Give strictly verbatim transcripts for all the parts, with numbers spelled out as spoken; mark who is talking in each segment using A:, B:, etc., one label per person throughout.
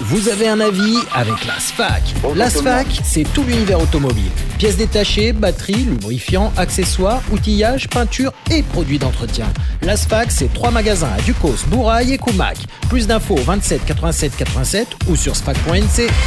A: Vous avez un avis avec la SFAC. La SFAC, c'est tout l'univers automobile. Pièces détachées, batteries, lubrifiants, accessoires, outillage, peinture et produits d'entretien. La SFAC, c'est trois magasins à Ducos, Bourail et Coumac. Plus d'infos vingt-sept quatre-vingt-sept quatre-vingt-sept ou sur sfac point n c.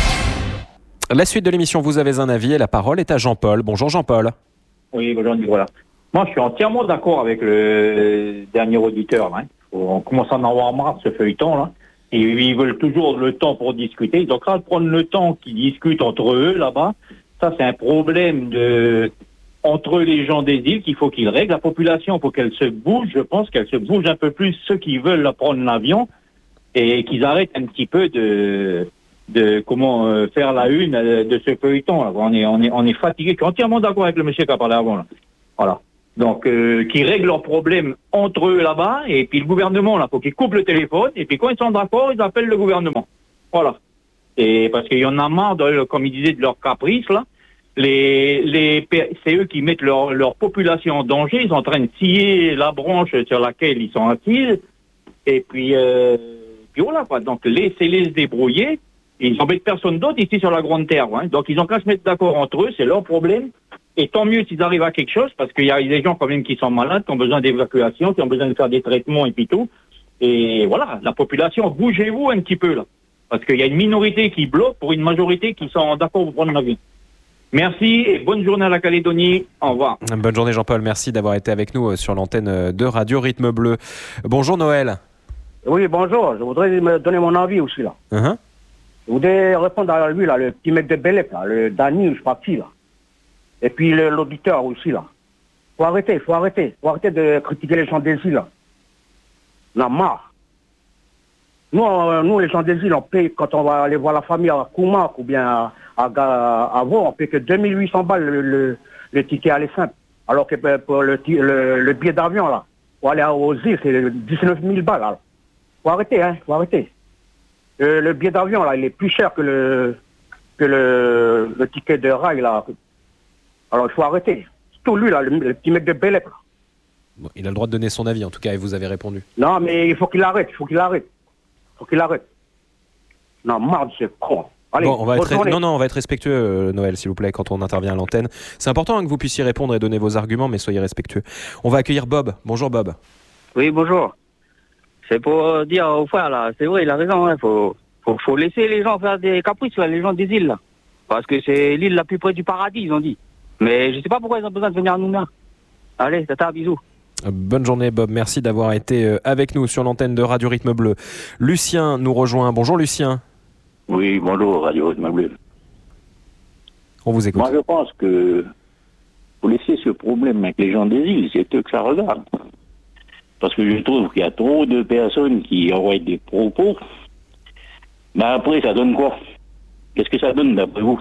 B: La suite de l'émission, vous avez un avis et la parole est à Jean-Paul. Bonjour Jean-Paul.
C: Oui, bonjour Nicolas. Moi, je suis entièrement d'accord avec le dernier auditeur. Hein. On commence à en avoir marre de ce feuilleton là. Et ils veulent toujours le temps pour discuter. Donc, à prendre le temps qu'ils discutent entre eux là-bas, ça c'est un problème de entre les gens des îles qu'il faut qu'ils règlent. La population, il faut qu'elle se bouge. Je pense qu'elle se bouge un peu plus, ceux qui veulent prendre l'avion, et qu'ils arrêtent un petit peu de de comment euh, faire la une euh, de ce feuilleton. Là. On est on est on est fatigué. Je suis entièrement d'accord avec le monsieur qui a parlé avant là. Voilà. Donc, euh, qui règlent leurs problèmes entre eux là-bas, et puis le gouvernement, là, faut qu'ils coupent le téléphone, et puis quand ils sont d'accord, ils appellent le gouvernement. Voilà. Et parce qu'il y en a marre, de, comme ils disaient, de leurs caprices, là. Les, les, c'est eux qui mettent leur, leur population en danger, ils sont en train de scier la branche sur laquelle ils sont assis, et puis, euh, puis voilà, quoi. Donc, laissez-les se débrouiller, ils n'embêtent personne d'autre ici sur la Grande Terre, hein. Donc, ils ont qu'à se mettre d'accord entre eux, c'est leur problème. Et tant mieux s'ils arrivent à quelque chose, parce qu'il y a des gens quand même qui sont malades, qui ont besoin d'évacuation, qui ont besoin de faire des traitements et puis tout. Et voilà, la population, bougez-vous un petit peu là. Parce qu'il y a une minorité qui bloque pour une majorité qui sont d'accord pour prendre l'avion. Merci et bonne journée à la Calédonie. Au revoir.
B: Bonne journée Jean-Paul, merci d'avoir été avec nous sur l'antenne de Radio Rythme Bleu. Bonjour Noël.
D: Oui, bonjour. Je voudrais me donner mon avis aussi là.
B: Uh-huh.
D: Je voudrais répondre à lui là, le petit mec de Bélep là, le Dany, je sais pas qui là. Et puis le, l'auditeur aussi, là. Faut arrêter, faut arrêter. Faut arrêter de critiquer les gens des îles, là. On a marre. Nous, euh, nous, les gens des îles, on paye, quand on va aller voir la famille à Coumac ou bien à, à, à, à Vaud, on paye que deux mille huit cents balles le, le, le ticket aller simple. Alors que pour le, le, le billet d'avion, là, pour aller aux îles, c'est dix-neuf mille balles, là. Faut arrêter, hein, faut arrêter. Euh, le billet d'avion, là, il est plus cher que le, que le, le ticket de rail, là. Alors, il faut arrêter. Surtout lui, là, le, le petit mec de Bélep.
B: Bon, il a le droit de donner son avis, en tout cas, et vous avez répondu.
D: Non, mais il faut qu'il arrête, il faut qu'il arrête. Il faut qu'il arrête. Non, marre de ce con. Allez,
B: bon, on va être
D: ré...
B: non, non, on va être respectueux, euh, Noël, s'il vous plaît, quand on intervient à l'antenne. C'est important hein, que vous puissiez répondre et donner vos arguments, mais soyez respectueux. On va accueillir Bob. Bonjour, Bob.
E: Oui, bonjour. C'est pour dire au frère, là, c'est vrai, il a raison, il hein, faut, faut, faut laisser les gens faire des caprices, là, les gens des îles, là. Parce que c'est l'île la plus près du paradis, ils ont dit. Mais je sais pas pourquoi ils ont besoin de venir à Nouméa. Allez, tata, bisous.
B: Bonne journée Bob, merci d'avoir été avec nous sur l'antenne de Radio Rythme Bleu. Lucien nous rejoint. Bonjour Lucien.
F: Oui, bonjour Radio Rythme Bleu.
B: On vous écoute.
F: Moi je pense que faut laisser ce problème avec les gens des îles, c'est eux que ça regarde. Parce que je trouve qu'il y a trop de personnes qui envoient des propos. Mais après ça donne quoi? Qu'est-ce que ça donne d'après vous?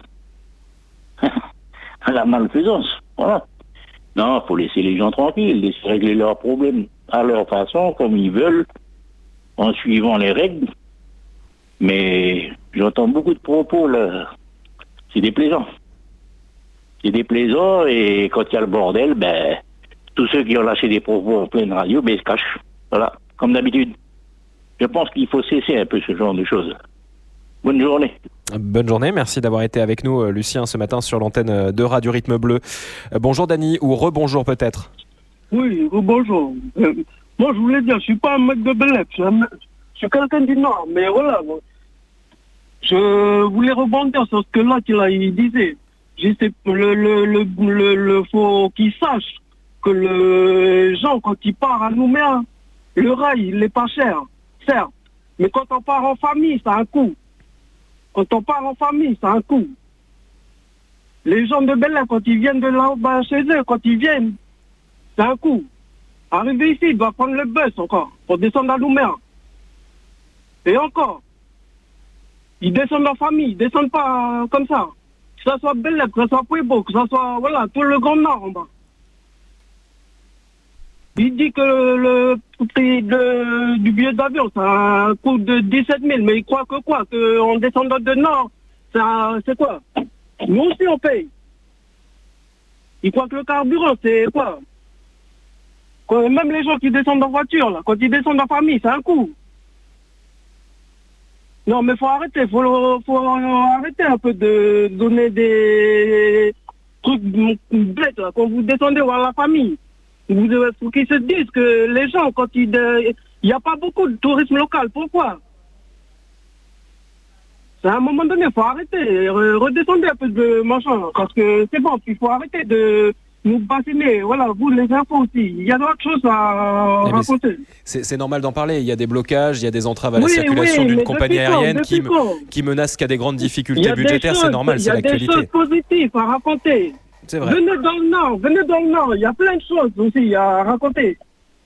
F: La malfaisance, voilà. Non, faut laisser les gens tranquilles, laisser régler leurs problèmes à leur façon, comme ils veulent, en suivant les règles. Mais j'entends beaucoup de propos, là. C'est déplaisant. C'est déplaisant, et quand il y a le bordel, ben, tous ceux qui ont lâché des propos en pleine radio, ben, ils se cachent. Voilà, comme d'habitude. Je pense qu'il faut cesser un peu ce genre de choses. Bonne journée.
B: Bonne journée, merci d'avoir été avec nous, Lucien, ce matin sur l'antenne de Radio Rythme Bleu. Bonjour Dany, ou rebonjour peut-être.
G: Oui, bonjour. Euh, moi je voulais dire, je suis pas un mec de Bélep, je, je suis quelqu'un du Nord, mais voilà. Bon. Je voulais rebondir sur ce que là qu'il a, il disait. Juste le, le, le, le, le faut qu'ils sachent que le gens, quand ils partent à Nouméa, le rail, il n'est pas cher, certes. Mais quand on part en famille, ça a un coût. Quand on part en famille, ça a un coût. Les gens de Bélep, quand ils viennent de là-bas chez eux, quand ils viennent, c'est un coût. Arriver ici, il doit prendre le bus encore, pour descendre à Nouméa. Et encore, ils descendent en famille, ils descendent pas euh, comme ça. Que ce soit Bélep, que ce soit Puebo, que ce soit, voilà, tout le Grand Nord en bas. Il dit que le prix de, du billet d'avion, ça coûte de dix-sept mille, mais il croit que quoi? Qu'en descendant de Nord, ça, c'est quoi? Nous aussi on paye. Il croit que le carburant, c'est quoi? Quand, même les gens qui descendent en voiture, là, quand ils descendent en famille, c'est un coût. Non, mais faut arrêter, faut, faut arrêter un peu de donner des trucs bêtes, là, quand vous descendez voir la famille. Vous faut qu'ils se disent que les gens, quand ils... Il n'y a pas beaucoup de tourisme local, pourquoi? À un moment donné, il faut arrêter, redescendre un peu de machin, parce que c'est bon, il faut arrêter de nous bassiner. Voilà, vous, les infos aussi, il y a d'autres choses à
B: Mais
G: raconter.
B: C'est, c'est normal d'en parler, il y a des blocages, il y a des entraves à la
G: Oui,
B: circulation
G: oui,
B: d'une
G: mais
B: compagnie
G: depuis quand,
B: aérienne qui,
G: depuis quand
B: qui menace qu'à des grandes
G: Il y
B: difficultés
G: a des
B: budgétaires,
G: choses-
B: c'est normal, c'est
G: Il y a des
B: l'actualité.
G: choses positives à raconter.
B: C'est vrai.
G: Venez dans le Nord, venez dans le Nord, il y a plein de choses aussi à raconter.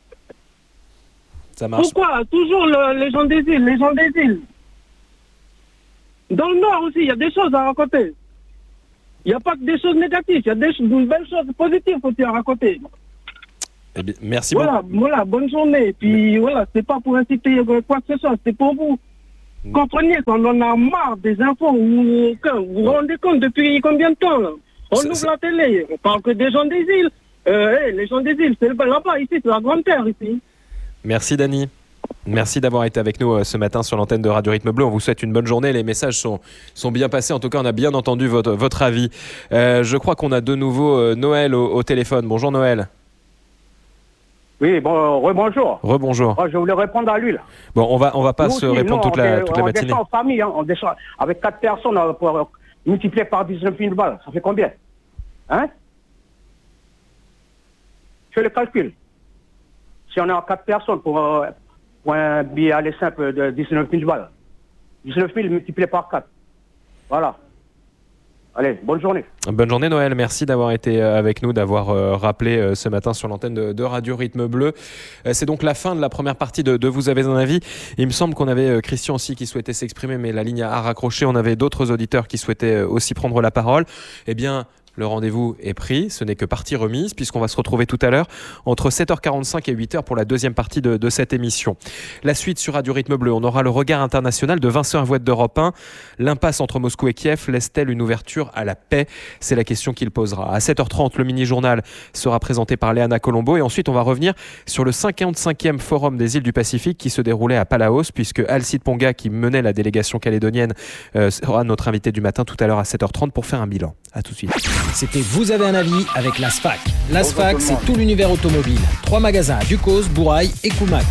B: Ça marche.
G: Pourquoi toujours le- les gens des îles, les gens des îles? Dans le Nord aussi, il y a des choses à raconter. Il n'y a pas que des choses négatives, il y a des, des belles choses positives aussi à raconter.
B: Eh bien, merci
G: Voilà,
B: beaucoup.
G: voilà, bonne journée. Puis voilà, c'est pas pour inciter quoi que ce soit, c'est pour vous.
B: Mm.
G: Comprenez qu'on en a marre des infos. Vous vous vous rendez compte depuis combien de temps là? On
B: Ça-
G: ouvre
B: ça-
G: la télé, on parle que des gens des îles. Euh, hey, les gens des îles, c'est là-bas, ici, c'est la grande terre ici.
B: Merci Dany. Merci d'avoir été avec nous euh, ce matin sur l'antenne de Radio Rythme Bleu. On vous souhaite une bonne journée. Les messages sont, sont bien passés. En tout cas, on a bien entendu votre, votre avis. Euh, je crois qu'on a de nouveau euh, Noël au, au téléphone. Bonjour Noël.
D: Oui, bon, rebonjour.
B: Rebonjour.
D: Moi, je voulais répondre à lui, là.
B: Bon, on va, on va pas
D: Nous
B: se
D: aussi,
B: répondre
D: nous,
B: toute
D: on
B: la,
D: dé-
B: toute la
D: on
B: matinée.
D: descend en famille, hein, on descend avec quatre personnes euh, pour euh, multiplier par dix-neuf mille balles. Ça fait combien? Hein? Fais le calcul. Si on est en quatre personnes pour, euh, pour un billet aller simple de dix-neuf mille balles. dix-neuf mille multiplié par quatre. Voilà. Allez, bonne journée.
B: Bonne journée Noël, merci d'avoir été avec nous, d'avoir euh, rappelé euh, ce matin sur l'antenne de, de Radio Rythme Bleu. Euh, c'est donc la fin de la première partie de, de Vous avez un avis. Il me semble qu'on avait euh, Christian aussi qui souhaitait s'exprimer, mais la ligne a raccroché. On avait d'autres auditeurs qui souhaitaient euh, aussi prendre la parole. Eh bien, le rendez-vous est pris, ce n'est que partie remise puisqu'on va se retrouver tout à l'heure entre sept heures quarante-cinq et huit heures pour la deuxième partie de, de cette émission. La suite sur Radio Rythme Bleu, on aura le regard international de Vincent Avouette d'Europe un. L'impasse entre Moscou et Kiev laisse-t-elle une ouverture à la paix? C'est la question qu'il posera. À sept heures trente, le mini-journal sera présenté par Léana Colombo et ensuite on va revenir sur le cinquante-cinquième forum des îles du Pacifique qui se déroulait à Palaos puisque Alcide Ponga qui menait la délégation calédonienne euh, sera notre invité du matin tout à l'heure à sept heures trente pour faire un bilan. À tout de suite.
A: C'était Vous avez un avis avec l'ASFAC. L'ASFAC, c'est tout l'univers automobile. Trois magasins à Ducos, Bourail et Coumac.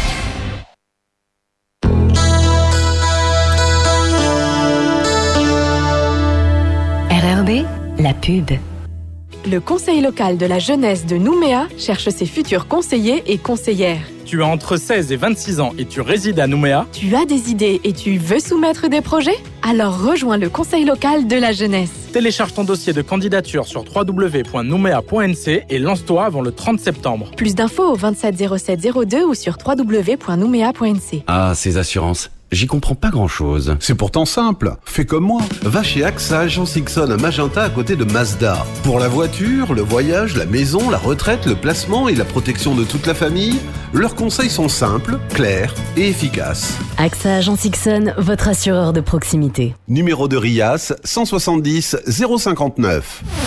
H: R R B, la pub.
I: Le Conseil local de la jeunesse de Nouméa cherche ses futurs conseillers et conseillères.
J: Tu as entre seize et vingt-six ans et tu résides à Nouméa?
I: Tu as des idées et tu veux soumettre des projets? Alors rejoins le Conseil local de la jeunesse.
J: Télécharge ton dossier de candidature sur w w w point nouméa point n c et lance-toi avant le trente septembre.
I: Plus d'infos au vingt-sept zéro sept zéro deux ou sur w w w point nouméa point n c.
K: Ah, ces assurances. J'y comprends pas grand-chose.
L: C'est pourtant simple. Fais comme moi. Va chez A X A Agence Ixon à Magenta à côté de Mazda. Pour la voiture, le voyage, la maison, la retraite, le placement et la protection de toute la famille, leurs conseils sont simples, clairs et efficaces.
H: A X A Agence Ixon, votre assureur de proximité.
L: Numéro de R I A S cent soixante-dix zéro cinquante-neuf.